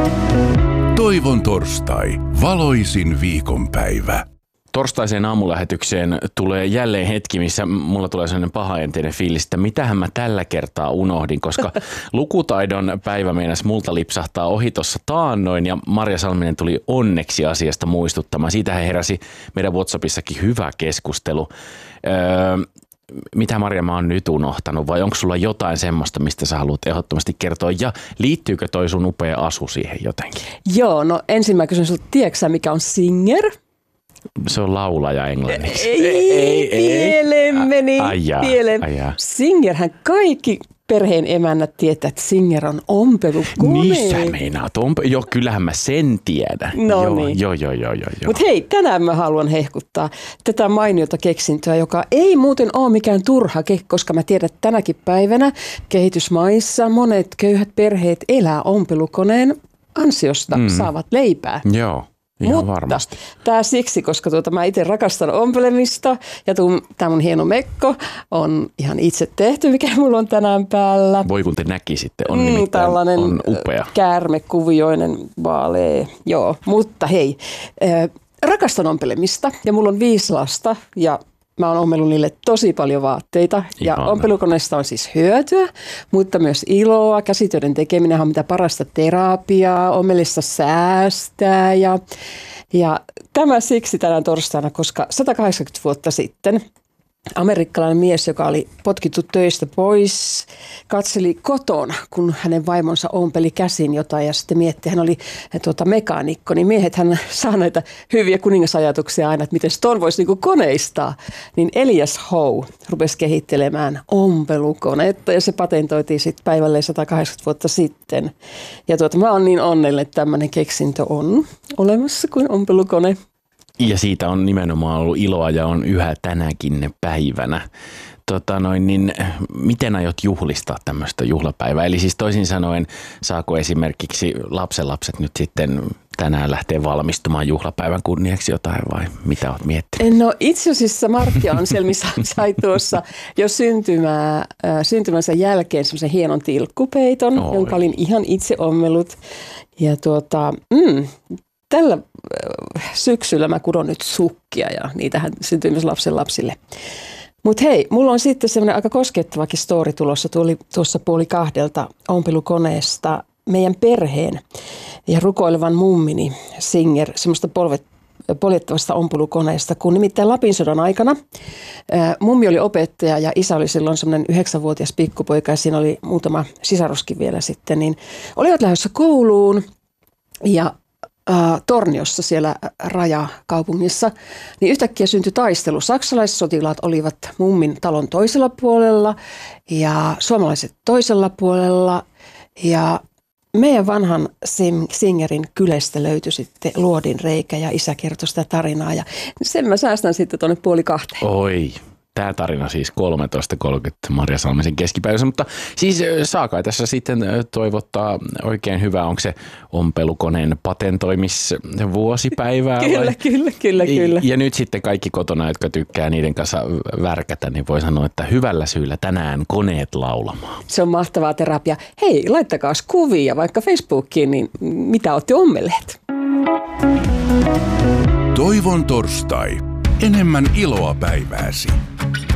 Toivon torstai, valoisin viikonpäivä. Torstaiseen aamulähetykseen tulee jälleen hetki, missä mulla tulee sellainen pahaenteinen fiilis, että mitähän mä tällä kertaa unohdin, koska lukutaidon päivä meinasi multa lipsahtaa ohi tuossa taannoin ja Marja Salminen tuli onneksi asiasta muistuttamaan. Siitähän heräsi meidän WhatsAppissakin hyvä keskustelu. Mitä Marja mä oon nyt unohtanut vai onko sulla jotain semmoista, mistä sä haluat ehdottomasti kertoa ja liittyykö toi sun upea asu siihen jotenkin? Joo, no ensin mä kysyn sulta, tiedätkö sä mikä on singer? Se on laulaja englanniksi. Ei. Pieleen meni. Singerhän kaikki perheen emännät tietää, että Singer on ompelukone. Niin sä meinaat. Joo, kyllähän mä sen tiedän. No niin. Joo. Mutta hei, tänään mä haluan hehkuttaa tätä mainiota keksintöä, joka ei muuten ole mikään turhake, koska mä tiedän, että tänäkin päivänä kehitysmaissa monet köyhät perheet elää ompelukoneen ansiosta, saavat leipää. Joo. Ihan varmasti. Tämä siksi, koska mä itse rakastan ompelemista ja tämä mun hieno mekko on ihan itse tehty, mikä mulla on tänään päällä. Voi kun te näkisitte, on nimittäin tällainen on upea. Käärmekuvioinen vaalea. Joo, mutta hei, rakastan ompelemista ja mulla on 5 lasta ja mä oon ommellut niille tosi paljon vaatteita ja ompelukoneesta on siis hyötyä, mutta myös iloa. Käsitöiden tekeminen on mitä parasta terapiaa, ommelissa säästää ja tämä siksi tänään torstaina, koska 180 vuotta sitten amerikkalainen mies, joka oli potkittu töistä pois, katseli kotona, kun hänen vaimonsa ompeli käsin jotain ja sitten mietti, hän oli mekaanikko, niin miehethän saa näitä hyviä kuningasajatuksia aina, että miten ton voisi niinku koneistaa. Niin Elias Howe rupesi kehittelemään ompelukonetta ja se patentoitiin sitten päivälleen 180 vuotta sitten. Ja mä oon niin onnellinen, että tämmöinen keksintö on olemassa kuin ompelukone. Ja siitä on nimenomaan ollut iloa ja on yhä tänäkin päivänä. Miten aiot juhlistaa tämmöistä juhlapäivää? Eli siis toisin sanoen, saako esimerkiksi lapsenlapset nyt sitten tänään lähteä valmistumaan juhlapäivän kunniaksi jotain vai mitä olet miettinyt? No itse asiassa Martti Anselmi sai tuossa jo syntymänsä jälkeen semmoisen hienon tilkkupeiton, jonka olin ihan itse ommellut. Ja tällä syksyllä mä kudon nyt sukkia ja niitähän syntyy myös lapsenlapsille. Mutta hei, mulla on sitten semmoinen aika koskettavakin story tulossa. Tuli tuossa 1:30 ompelukoneesta meidän perheen ja rukoilevan mummini Singer, semmoista poljettavasta ompelukoneesta, kun nimittäin Lapin sodan aikana mummi oli opettaja ja isä oli silloin semmoinen 9-vuotias pikkupoika ja siinä oli muutama sisaruskin vielä sitten, niin olivat lähdössä kouluun ja Torniossa siellä rajakaupungissa, niin yhtäkkiä syntyi taistelu. Saksalaissotilaat olivat mummin talon toisella puolella ja suomalaiset toisella puolella ja meidän vanhan Singerin kylästä löytyi sitten luodin reikä ja isä kertoi sitä tarinaa ja sen mä säästän sitten tuonne 1:30. Oi. Tämä tarina siis 13.30 Marja Salmisen keskipäivässä, mutta siis saa kai tässä sitten toivottaa oikein hyvää, onko se ompelukoneen patentoimisvuosipäivää? Kyllä. Ja nyt sitten kaikki kotona, jotka tykkää niiden kanssa värkätä, niin voi sanoa, että hyvällä syyllä tänään koneet laulamaan. Se on mahtavaa terapia. Hei, laittakaa kuvia vaikka Facebookiin, niin mitä olette ommelleet? Toivon torstai. Enemmän iloa päivääsi.